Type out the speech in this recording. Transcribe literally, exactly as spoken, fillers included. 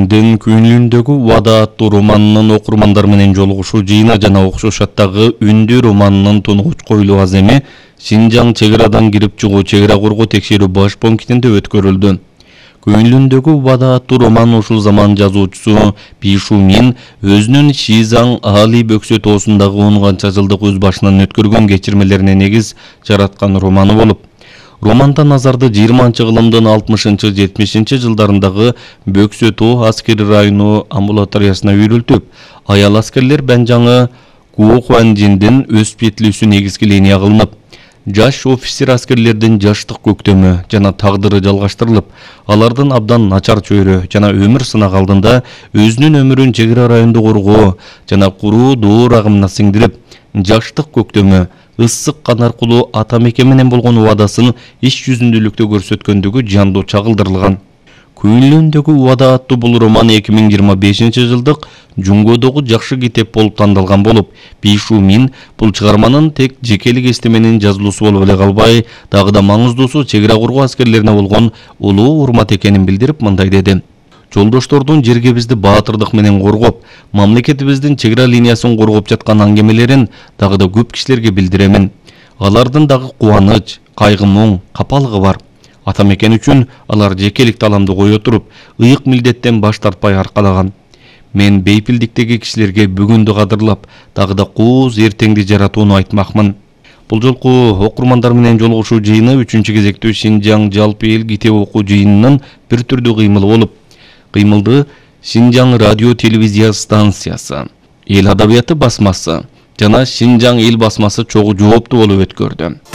Кеңдин көңүлүндөгү убада аттуу романынын окурмандар менен жолугушуу жыйыны жана окшош аттагы үндү романынын тунугуч коюлуу аземи Шинжаң чек арадан кирип чыгуу чек ара коргоо текшерүү баш пунктинде өткөрүлдү. Көңүлүндөгү убада аттуу роман ушул заман жазуучусу Пи Шу Мин өзүнүн Шизаң Али Бөксө тоосундагы он канча жылдык өз башынан өткөргөн кечирмелерине негиз жараткан романы болуп, романда назарды жыйырманчы кылымдын алтымышынчы жетимишинчи жылдарындагы Бөксө тоо аскери району амбулаториясына үйрүлтүп, аял аскерлер Бенжаңы Куо Хуанжиндин өз петлүүсү негизги линия кылынып, жаш офицер аскерлердин жаштык көктөмү жана тагдыры жалгаштырылып, алардын абдан начар чөйрө жана өмүр сынак алдында өзүнүн өмүрүн чек ара районунда коргоо жана куруу доор агымына сиңдирип, жаштык көктөмү, ысык кан аркылуу ата мекен менен болгон убадасын иш жүзүндүүлүктө көрсөткөндүгү жандуу чагылдырылган. Көңүлүндөгү убада аттуу бул роман эки миң жыйырма бешинчи жылдык Жунгодогу жакшы китеп болуп тандалган болуп, Пи Шу Мин бул чыгарманын тек жекелик эстеменин жазылуусу болуп эле калбай, дагы да маңыздуусу чек ара коргоо аскерлерине болгон улуу урмат экенин билдирип мындай деди: Жолдоштордун жергебизди баатырдык менен коргоп, мамлекетибиздин чек ара линиясын коргоп жаткан аңгемелерин дагы да көп кишилерге билдиремин. Алардын дагы кубаныч, кайгы муң, капалыгы бар. Ата мекен үчүн алар жекелик таламды кое туруп, ыйык милдеттен баш тартпай аркалаган. Мен бейпилдиктеги кишилерге бүгүндү кадырлап, дагы да кууз эртеңди жаратууну айтмакмын. Бул жолку окурмандар менен жолугушуу жыйыны үчүнчү кезектүү Шинжаң жалпы эл китеп окуу жыйынынын бир түрдүү кыймылы болуп, кыймылды Шинжаң радио телевизия станциясы, Эл адабияты басмасы жана Шинжаң эл басмасы чогуу жооптуу болуп өткөрдү.